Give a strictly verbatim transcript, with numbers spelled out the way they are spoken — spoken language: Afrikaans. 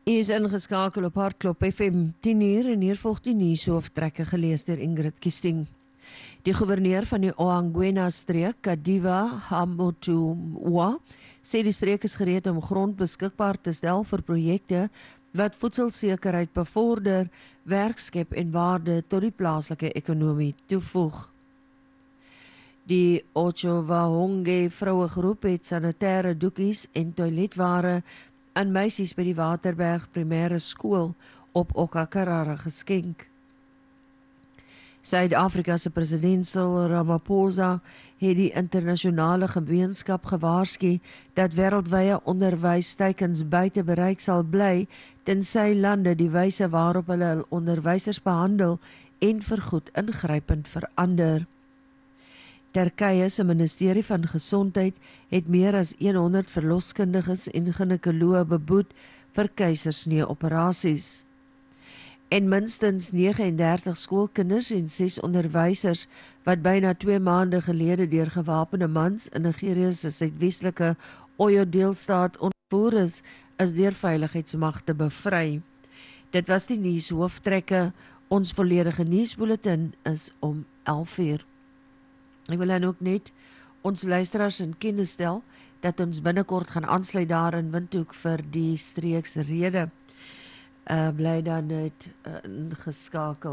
U is ingeskakel op Hartklop F M tien uur en hier volg die nuushooftrekke gelees deur Ingrid Kiesting. Die gouverneur van die Oanguena streek, Kadiva Hamotumwa, sê die streek is gereed om grond beskikbaar te stel vir projekte wat voedselsekerheid bevorder, werk skep en waarde tot die plaaslike ekonomie toevoeg. Die Ochowahonge vrouegroep het sanitêre doekies en toiletware aan meisies by die Waterberg Primêre Skool op Okakarara geskenk. Suid-Afrika se president Cyril Ramaphosa het die internasionale gemeenskap gewaarsku dat wêreldwye onderwys teikens buite bereik sal bly tensy lande die wyse waarop hulle hul onderwysers behandel en vergoed ingrypend verander. Turkye se ministerie van Gesondheid het meer as honderd verloskundiges en ginekoloë beboet vir keisersnee operasies. En minstens negenendertig skoolkinders en ses onderwysers wat byna twee maande gelede deur gewapende mans in Nigerië se suidwestelike Oyo-deelstaat ontvoer is, is deur veiligheidsmagte bevry. Dit was die nuushooftrekke. Ons volledige nuusbulletin is om elf uur. Ek wil dan ook net ons luisteraars in kennis stel dat ons binnekort gaan aansluit daar in Windhoek vir die streeksrede. Uh, bly dan net uh, ingeskakel.